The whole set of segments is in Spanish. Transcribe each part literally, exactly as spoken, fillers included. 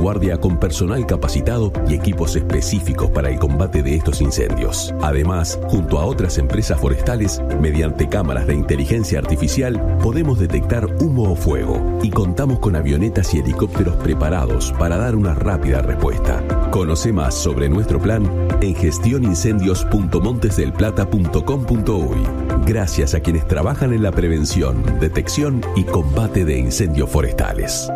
guardia con personal capacitado y equipos específicos para el combate de estos incendios. Además, junto a otras empresas forestales, mediante cámaras de inteligencia artificial, podemos detectar humo o fuego y contamos con avionetas y helicópteros preparados para dar una rápida respuesta. Conoce más sobre nuestro plan en gestión incendios punto montes del plata punto com punto uy. Gracias a quienes trabajan en la prevención, detección y combate de incendios forestales.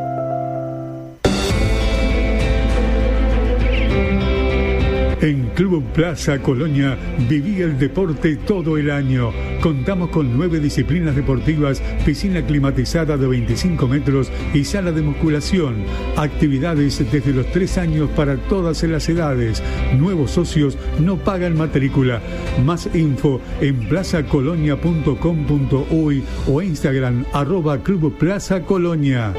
En Club Plaza Colonia viví el deporte todo el año. Contamos con nueve disciplinas deportivas, piscina climatizada de veinticinco metros y sala de musculación. Actividades desde los tres años para todas las edades. Nuevos socios no pagan matrícula. Más info en plaza colonia punto com punto uy o Instagram arroba Club Plaza Colonia.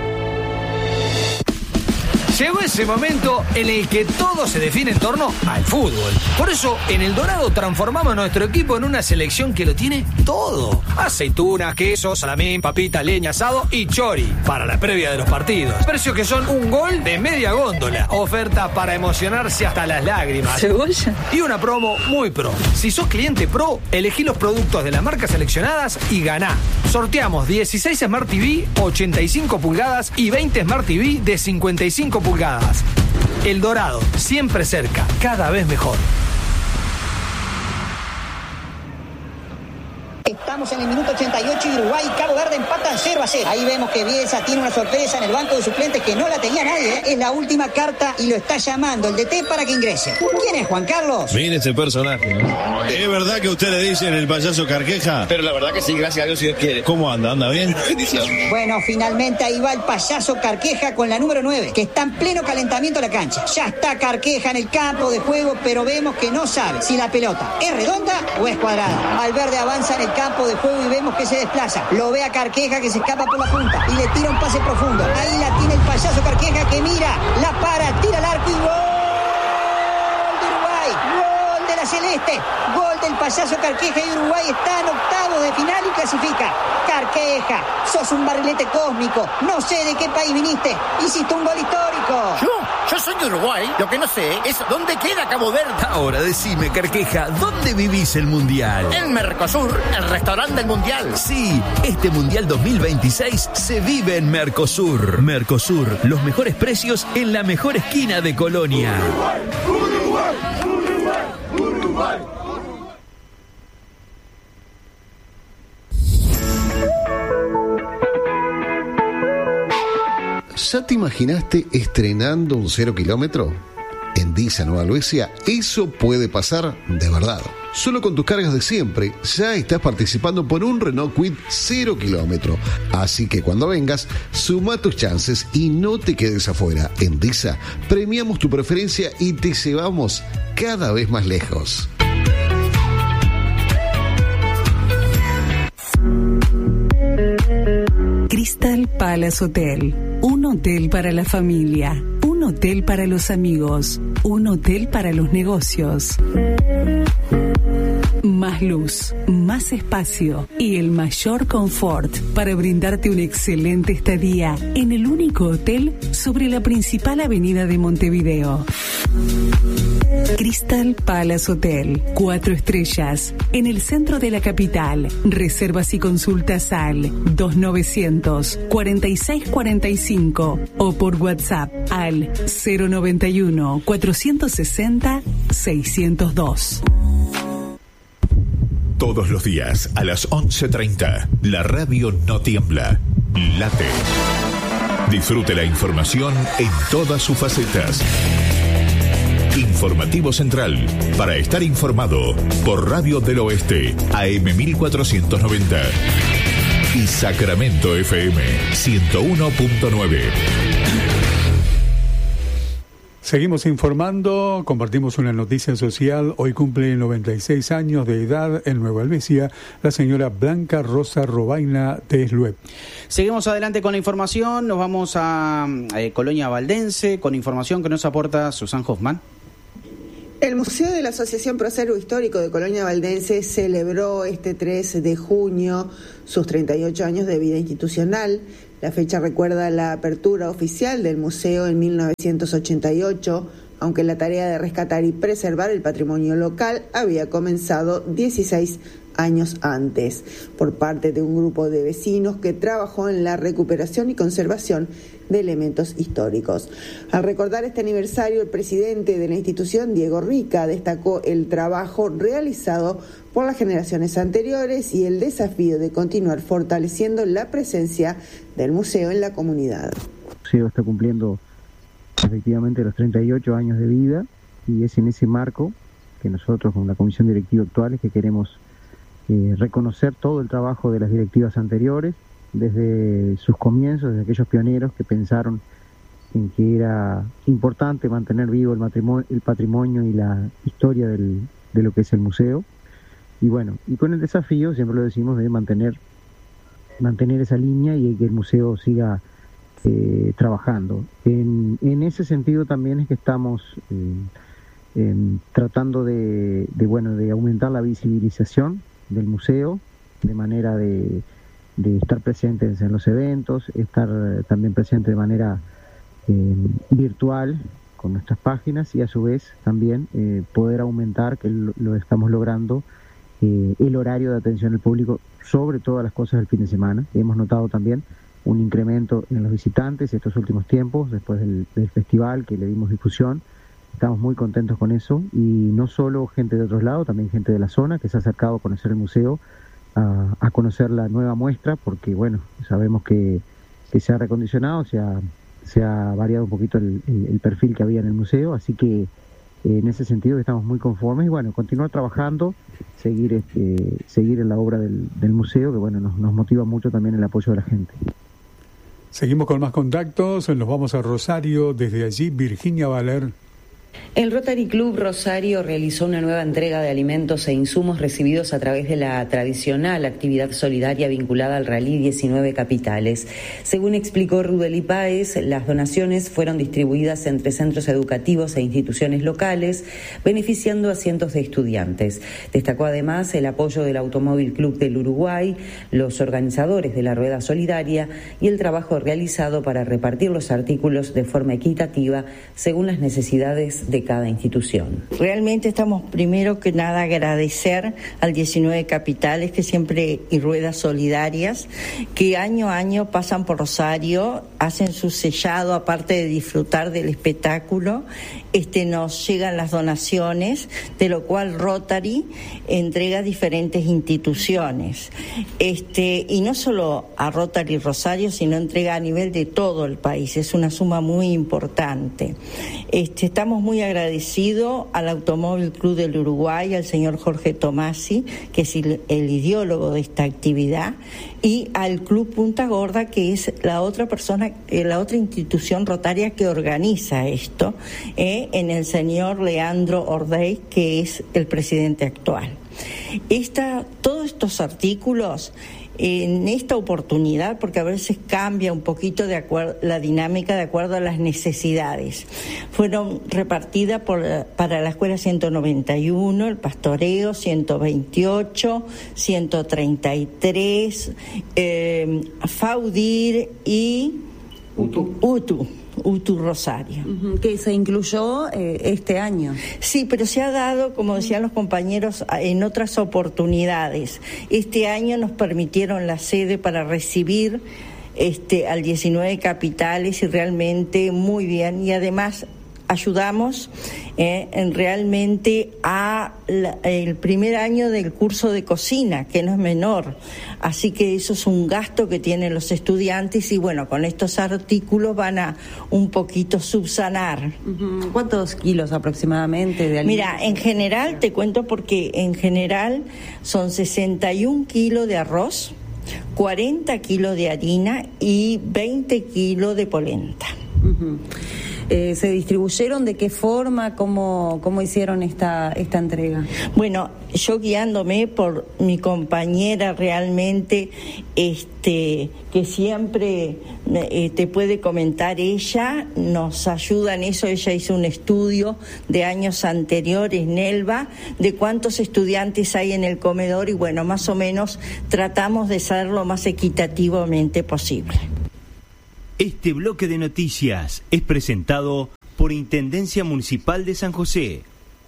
Llegó ese momento en el que todo se define en torno al fútbol. Por eso, en El Dorado transformamos nuestro equipo en una selección que lo tiene todo. Aceitunas, queso, salamín, papita, leña, asado y chori para la previa de los partidos. Precios que son un gol de media góndola. Ofertas para emocionarse hasta las lágrimas. ¿Cebolla? Y una promo muy pro. Si sos cliente pro, elegí los productos de las marcas seleccionadas y ganá. Sorteamos dieciséis Smart T V, ochenta y cinco pulgadas y veinte Smart T V de cincuenta y cinco pulgadas. El Dorado, siempre cerca, cada vez mejor. Estamos en el minuto ochenta y ocho y Uruguay y Cabo Verde empatan cero a cero. Ahí vemos que Bielsa tiene una sorpresa en el banco de suplentes que no la tenía nadie, ¿eh? Es la última carta y lo está llamando el D T para que ingrese. ¿Quién es, Juan Carlos? Mire este personaje, ¿no? ¿Es verdad que usted le dicen el payaso Carqueja? Pero la verdad que sí, gracias a Dios, si Dios quiere. ¿Cómo anda? ¿Anda bien? Bueno, finalmente ahí va el payaso Carqueja con la número nueve, que está en pleno calentamiento de la cancha. Ya está Carqueja en el campo de juego, pero vemos que no sabe si la pelota es redonda o es cuadrada. Valverde avanza en el campo de juego y vemos que se desplaza. Lo ve a Carqueja que se escapa por la punta y le tira un pase profundo. Ahí la tiene el payaso Carqueja que mira, la para, tira al arco y gol de Uruguay. Gol de la Celeste. Gol del payaso Carqueja y Uruguay está en octavos de final y clasifica. Carqueja, sos un barrilete cósmico. No sé de qué país viniste. Hiciste un gol histórico. Yo, yo soy de Uruguay. Lo que no sé es dónde queda Cabo Verde. Ahora decime, Carqueja, ¿dónde vivís el Mundial? En Mercosur, el restaurante del Mundial. Sí, este Mundial dos mil veintiséis se vive en Mercosur. Mercosur, los mejores precios en la mejor esquina de Colonia. Uruguay, Uruguay, Uruguay, Uruguay. ¿Ya te imaginaste estrenando un cero kilómetro? En Disa Nueva Albesia, eso puede pasar de verdad. Solo con tus cargas de siempre, ya estás participando por un Renault Kwid cero kilómetro. Así que cuando vengas, suma tus chances y no te quedes afuera. En Disa, premiamos tu preferencia y te llevamos cada vez más lejos. Crystal Palace Hotel, un hotel para la familia, un hotel para los amigos, un hotel para los negocios. Más luz, más espacio y el mayor confort para brindarte una excelente estadía en el único hotel sobre la principal avenida de Montevideo. Crystal Palace Hotel, cuatro estrellas, en el centro de la capital. Reservas y consultas al dos novecientos cuarenta y seis cuarenta y cinco o por WhatsApp al cero noventa y uno cuatrocientos sesenta seiscientos dos. Todos los días a las once treinta, la radio no tiembla, late. Disfrute la información en todas sus facetas. Informativo Central, para estar informado, por Radio del Oeste, A M mil cuatrocientos noventa y Sacramento F M ciento uno punto nueve. Seguimos informando, compartimos una noticia social. Hoy cumple noventa y seis años de edad en Nueva Albesia la señora Blanca Rosa Robaina Teslué. Seguimos adelante con la información, nos vamos a eh, Colonia Valdense con información que nos aporta Susan Hoffman. El Museo de la Asociación Pro Acervo Histórico de Colonia Valdense celebró este tres de junio sus treinta y ocho años de vida institucional. La fecha recuerda la apertura oficial del museo en mil novecientos ochenta y ocho, aunque la tarea de rescatar y preservar el patrimonio local había comenzado dieciséis años antes, por parte de un grupo de vecinos que trabajó en la recuperación y conservación de elementos históricos. Al recordar este aniversario, el presidente de la institución, Diego Rica, destacó el trabajo realizado por las generaciones anteriores y el desafío de continuar fortaleciendo la presencia del museo en la comunidad. El museo está cumpliendo efectivamente los treinta y ocho años de vida y es en ese marco que nosotros con la comisión directiva actual es que queremos eh, reconocer todo el trabajo de las directivas anteriores desde sus comienzos, desde aquellos pioneros que pensaron en que era importante mantener vivo el, matrimonio, el patrimonio y la historia del, de lo que es el museo. Y bueno, y con el desafío, siempre lo decimos, de mantener, mantener esa línea y que el museo siga eh, trabajando. En, en ese sentido también es que estamos eh, eh, tratando de, de, bueno, de aumentar la visibilización del museo, de manera de de estar presentes en los eventos, estar también presente de manera eh, virtual con nuestras páginas y a su vez también eh, poder aumentar, que lo, lo estamos logrando, eh, el horario de atención al público sobre todas las cosas del fin de semana. Hemos notado también un incremento en los visitantes estos últimos tiempos, después del, del festival que le dimos difusión. Estamos muy contentos con eso y no solo gente de otros lados, también gente de la zona que se ha acercado a conocer el museo, A, a conocer la nueva muestra, porque bueno, sabemos que, que se ha recondicionado, se ha, se ha variado un poquito el, el, el perfil que había en el museo, así que eh, en ese sentido estamos muy conformes y bueno, continuar trabajando, seguir este, seguir en la obra del, del museo, que bueno, nos, nos motiva mucho también el apoyo de la gente. Seguimos con más contactos, nos vamos a Rosario, desde allí Virginia Valer. El Rotary Club Rosario realizó una nueva entrega de alimentos e insumos recibidos a través de la tradicional actividad solidaria vinculada al Rally diecinueve Capitales. Según explicó Rudely Páez, las donaciones fueron distribuidas entre centros educativos e instituciones locales, beneficiando a cientos de estudiantes. Destacó además el apoyo del Automóvil Club del Uruguay, los organizadores de la Rueda Solidaria y el trabajo realizado para repartir los artículos de forma equitativa según las necesidades de cada institución. Realmente estamos primero que nada agradecer al diecinueve Capitales que siempre y Ruedas Solidarias que año a año pasan por Rosario, hacen su sellado, aparte de disfrutar del espectáculo, este nos llegan las donaciones, de lo cual Rotary entrega a diferentes instituciones. Este, y no solo a Rotary Rosario, sino entrega a nivel de todo el país, es una suma muy importante. Este, estamos muy agradecidos al Automóvil Club del Uruguay, al señor Jorge Tomasi, que es el, el ideólogo de esta actividad, y al Club Punta Gorda, que es la otra persona, eh, la otra institución rotaria que organiza esto, eh, en el señor Leandro Ordey, que es el presidente actual. Esta, todos estos artículos en esta oportunidad, porque a veces cambia un poquito de acuerdo, la dinámica de acuerdo a las necesidades, fueron repartidas por, para la escuela ciento noventa y uno, el pastoreo ciento veintiocho, ciento treinta y tres, eh, Faudir y Utu. Utu. Utu Rosario. Uh-huh, que se incluyó eh, este año. Sí, pero se ha dado, como decían los compañeros, en otras oportunidades. Este año nos permitieron la sede para recibir este al diecinueve Capitales y realmente muy bien. Y además ayudamos eh, en realmente a la, el primer año del curso de cocina, que no es menor, así que eso es un gasto que tienen los estudiantes y bueno, con estos artículos van a un poquito subsanar. Uh-huh. ¿Cuántos kilos aproximadamente de alimentos? Mira, en general, te cuento porque en general son sesenta y un kilos de arroz, cuarenta kilos de harina y veinte kilos de polenta. Uh-huh. Eh, ¿Se distribuyeron? ¿De qué forma? ¿Cómo, cómo hicieron esta, esta entrega? Bueno, yo guiándome por mi compañera realmente, este, que siempre eh, te puede comentar ella, nos ayuda en eso. Ella hizo un estudio de años anteriores, Nelva, de cuántos estudiantes hay en el comedor y bueno, más o menos tratamos de ser lo más equitativamente posible. Este bloque de noticias es presentado por Intendencia Municipal de San José.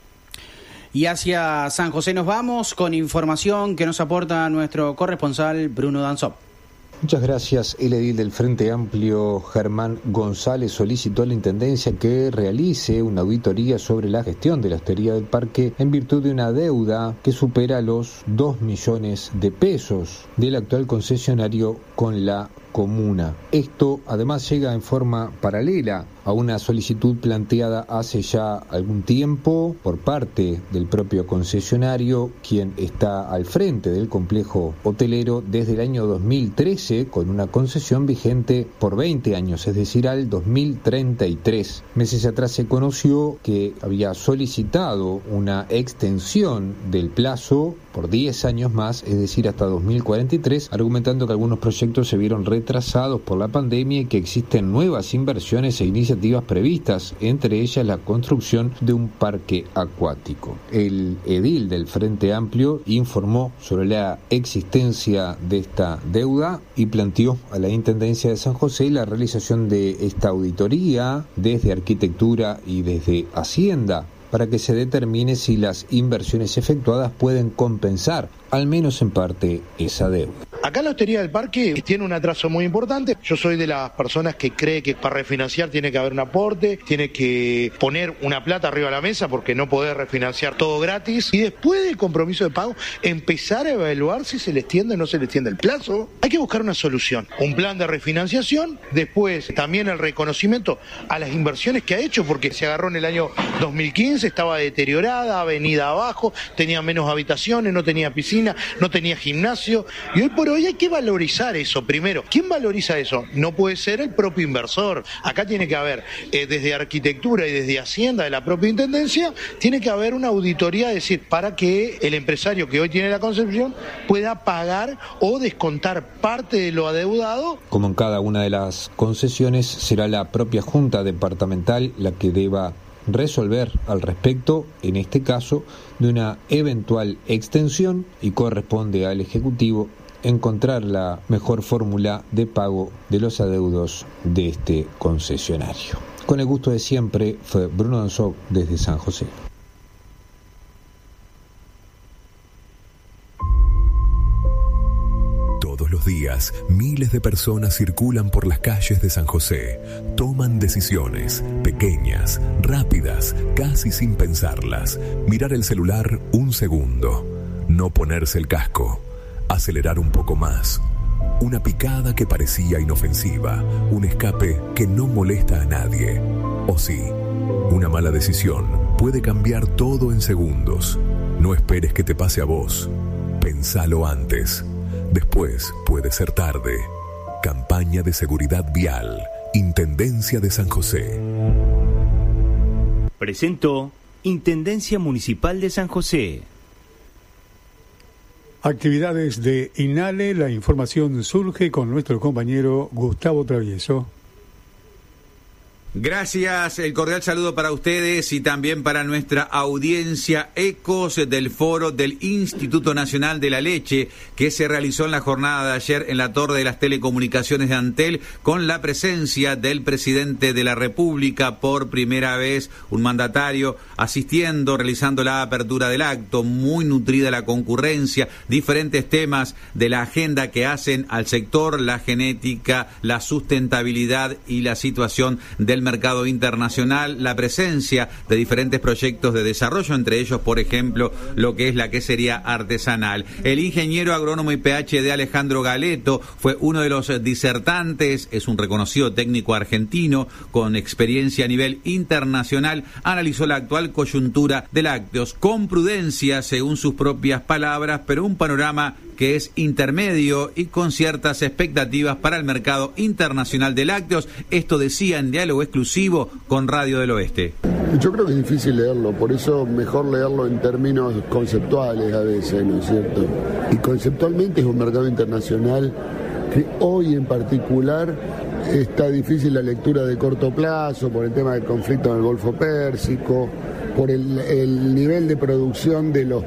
Y hacia San José nos vamos con información que nos aporta nuestro corresponsal Bruno Danzop. Muchas gracias. El edil del Frente Amplio, Germán González, solicitó a la Intendencia que realice una auditoría sobre la gestión de la hostería del parque en virtud de una deuda que supera los dos millones de pesos del actual concesionario con la comuna. Esto además llega en forma paralela a una solicitud planteada hace ya algún tiempo por parte del propio concesionario, quien está al frente del complejo hotelero desde el año dos mil trece con una concesión vigente por veinte años, es decir, al dos mil treinta y tres. Meses atrás se conoció que había solicitado una extensión del plazo por diez años más, es decir, hasta dos mil cuarenta y tres, argumentando que algunos proyectos se vieron retrasados por la pandemia y que existen nuevas inversiones e iniciativas previstas, entre ellas la construcción de un parque acuático. El edil del Frente Amplio informó sobre la existencia de esta deuda y planteó a la Intendencia de San José la realización de esta auditoría desde Arquitectura y desde Hacienda, para que se determine si las inversiones efectuadas pueden compensar, al menos en parte, esa deuda. Acá la hostería del parque tiene un atraso muy importante. Yo soy de las personas que cree que para refinanciar tiene que haber un aporte, tiene que poner una plata arriba de la mesa porque no poder refinanciar todo gratis, y después del compromiso de pago empezar a evaluar si se le extiende o no se le extiende el plazo. Hay que buscar una solución, un plan de refinanciación, después también el reconocimiento a las inversiones que ha hecho, porque se agarró en el año dos mil quince, estaba deteriorada, avenida abajo, tenía menos habitaciones, no tenía piscina, no tenía gimnasio, y hoy por hoy hay que valorizar eso primero. ¿Quién valoriza eso? No puede ser el propio inversor. Acá tiene que haber, eh, desde Arquitectura y desde Hacienda de la propia Intendencia, tiene que haber una auditoría, es decir, para que el empresario que hoy tiene la concesión pueda pagar o descontar parte de lo adeudado. Como en cada una de las concesiones, será la propia Junta Departamental la que deba resolver al respecto, en este caso, de una eventual extensión, y corresponde al Ejecutivo encontrar la mejor fórmula de pago de los adeudos de este concesionario. Con el gusto de siempre, fue Bruno Danzop desde San José. Todos los días, miles de personas circulan por las calles de San José. Toman decisiones, pequeñas, rápidas, casi sin pensarlas. Mirar el celular un segundo. No ponerse el casco. Acelerar un poco más. Una picada que parecía inofensiva. Un escape que no molesta a nadie. O sí, una mala decisión puede cambiar todo en segundos. No esperes que te pase a vos. Pensalo antes. Después puede ser tarde. Campaña de seguridad vial. Intendencia de San José. Presentó Intendencia Municipal de San José. Actividades de INALE, la información surge con nuestro compañero Gustavo Travieso. Gracias, el cordial saludo para ustedes y también para nuestra audiencia. Ecos del foro del Instituto Nacional de la Leche que se realizó en la jornada de ayer en la Torre de las Telecomunicaciones de Antel, con la presencia del presidente de la República, por primera vez un mandatario asistiendo, realizando la apertura del acto. Muy nutrida la concurrencia, diferentes temas de la agenda que hacen al sector, la genética, la sustentabilidad y la situación del mercado internacional, la presencia de diferentes proyectos de desarrollo, entre ellos, por ejemplo, lo que es la quesería artesanal. El ingeniero agrónomo y P H D Alejandro Galeto fue uno de los disertantes, es un reconocido técnico argentino con experiencia a nivel internacional, analizó la actual coyuntura de lácteos con prudencia, según sus propias palabras, pero un panorama que es intermedio y con ciertas expectativas para el mercado internacional de lácteos. Esto decía en diálogo exclusivo con Radio del Oeste. Yo creo que es difícil leerlo, por eso mejor leerlo en términos conceptuales a veces, ¿no es cierto? Y conceptualmente es un mercado internacional que hoy en particular está difícil la lectura de corto plazo por el tema del conflicto en el Golfo Pérsico, por el, el nivel de producción de los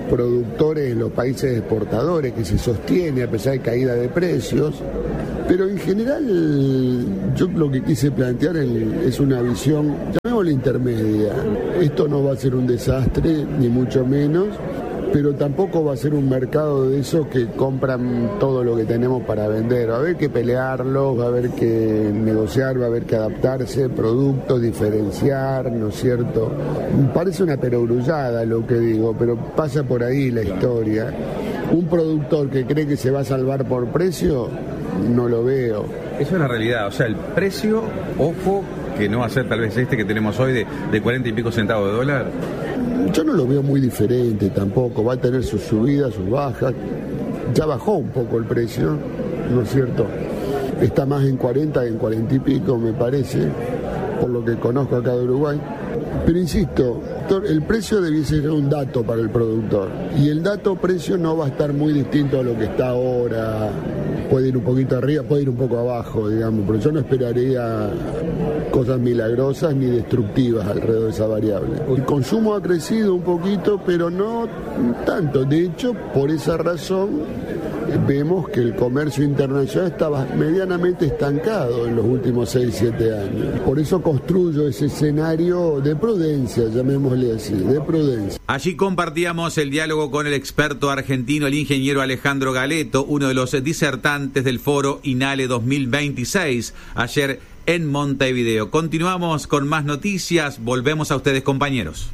productores en los países exportadores, que se sostiene a pesar de caída de precios. Pero en general yo lo que quise plantear es una visión, llamémosla intermedia. Esto no va a ser un desastre, ni mucho menos, pero tampoco va a ser un mercado de esos que compran todo lo que tenemos para vender. Va a haber que pelearlo, va a haber que negociar, va a haber que adaptarse, productos, diferenciar, ¿no es cierto? Parece una perogrullada lo que digo, pero pasa por ahí la historia. Un productor que cree que se va a salvar por precio, no lo veo. Eso es la realidad, o sea, el precio, ojo, que no va a ser tal vez este que tenemos hoy de, de cuarenta y pico centavos de dólar. Yo no lo veo muy diferente tampoco, va a tener sus subidas, sus bajas. Ya bajó un poco el precio, ¿no es cierto? Está más en cuarenta que en cuarenta y pico, me parece, por lo que conozco acá de Uruguay. Pero insisto, el precio debiese ser un dato para el productor. Y el dato precio no va a estar muy distinto a lo que está ahora. Puede ir un poquito arriba, puede ir un poco abajo, digamos, pero yo no esperaría cosas milagrosas ni destructivas alrededor de esa variable. El consumo ha crecido un poquito, pero no tanto. De hecho, por esa razón, vemos que el comercio internacional estaba medianamente estancado en los últimos seis siete años. Por eso construyo ese escenario de prudencia, llamémosle así, de prudencia. Allí compartíamos el diálogo con el experto argentino, el ingeniero Alejandro Galeto, uno de los disertantes del foro INALE dos mil veintiséis, ayer en Montevideo. Continuamos con más noticias, volvemos a ustedes, compañeros.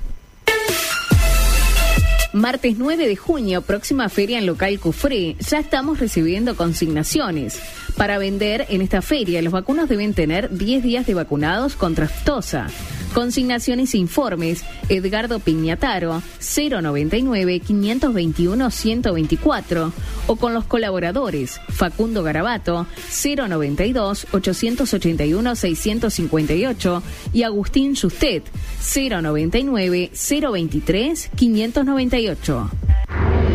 Martes nueve de junio, próxima feria en local Cufré. Ya estamos recibiendo consignaciones. Para vender en esta feria, los vacunos deben tener diez días de vacunados contra aftosa. Consignaciones e informes, Edgardo Piñataro, cero noventa y nueve, quinientos veintiuno, ciento veinticuatro, o con los colaboradores, Facundo Garabato, cero noventa y dos, ochocientos ochenta y uno, seiscientos cincuenta y ocho, y Agustín Justet, cero noventa y nueve, cero veintitrés, quinientos noventa y ocho.